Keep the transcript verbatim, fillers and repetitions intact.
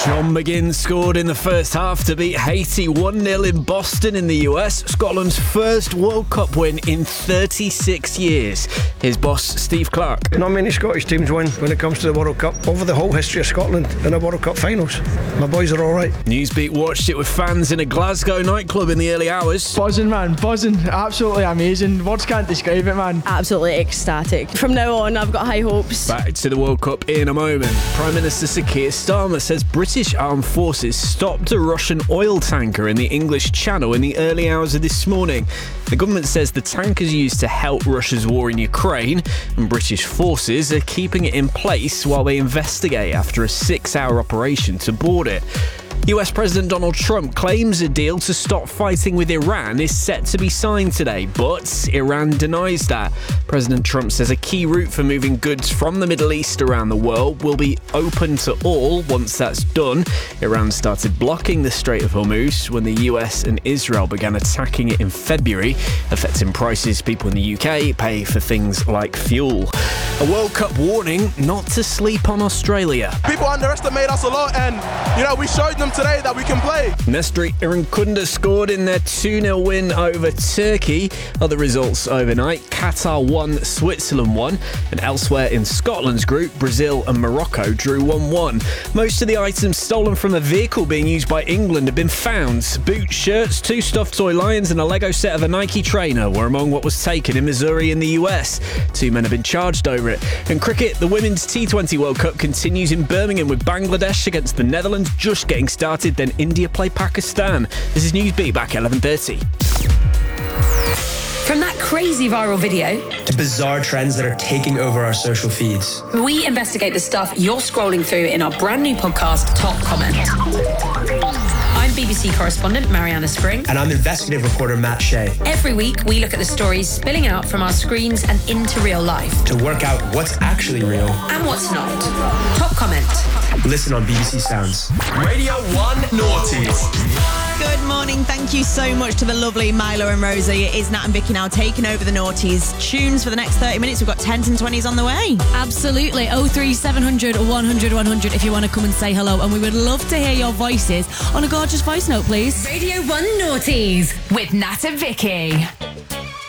John McGinn scored in the first half to beat Haiti one nil in Boston in the U S. Scotland's first World Cup win in thirty-six years. Here's boss Steve Clarke. Not many Scottish teams win when it comes to the World Cup over the whole history of Scotland in the World Cup finals. My boys are all right. Newsbeat watched it with fans in a Glasgow nightclub in the early hours. Buzzing, man, buzzing. Absolutely amazing. Words can't describe it, man. Absolutely ecstatic. From now on, I've got high hopes. Back to the World Cup in a moment. Prime Minister Sir Keir Starmer says British armed forces stopped a Russian oil tanker in the English Channel in the early hours of this morning. The government says the tanker is used to help Russia's war in Ukraine, and British forces are keeping it in place while they investigate after a six-hour operation to board it. U S President Donald Trump claims a deal to stop fighting with Iran is set to be signed today, but Iran denies that. President Trump says a key route for moving goods from the Middle East around the world will be open to all once that's done. Iran started blocking the Strait of Hormuz when the U S and Israel began attacking it in February, affecting prices people in the U K pay for things like fuel. A World Cup warning not to sleep on Australia. People underestimate us a lot, and, you know, we showed them today that we can play. Nestor Irankunda scored in their two nil win over Turkey. Other results overnight: Qatar won, Switzerland won, and elsewhere in Scotland's group, Brazil and Morocco drew one one. Most of the items stolen from a vehicle being used by England have been found. Boots, shirts, two stuffed toy lions and a Lego set of a Nike trainer were among what was taken in Missouri in the U S. Two men have been charged over it. In cricket, the Women's T twenty World Cup continues in Birmingham with Bangladesh against the Netherlands just getting started, then India play Pakistan. This is Newsbeat, back at eleven thirty. From that crazy viral video to bizarre trends that are taking over our social feeds, we investigate the stuff you're scrolling through in our brand new podcast, Top Comment. I'm B B C correspondent Mariana Spring. And I'm investigative reporter Matt Shea. Every week, we look at the stories spilling out from our screens and into real life to work out what's actually real and what's not. Top Comment. Listen on B B C Sounds. Radio one Naughties. Good morning. Thank you so much to the lovely Milo and Rosie. It is Nat and Vicky now taking over the Naughties tunes for the next thirty minutes. We've got tens and twenties on the way. Absolutely. oh three seven hundred one hundred one hundred if you want to come and say hello. And we would love to hear your voices on a gorgeous voice note, please. Radio one Naughties with Nat and Vicky.